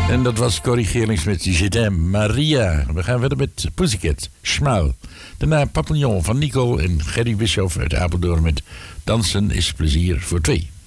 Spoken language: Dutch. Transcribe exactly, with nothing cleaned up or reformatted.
En dat was Corrie Geerlings met Je t'aime, Maria. We gaan verder met Pussycat, Schmaal. Daarna Papillon van Nicole en Gerry Bischoff uit Apeldoorn met Dansen is plezier voor twee.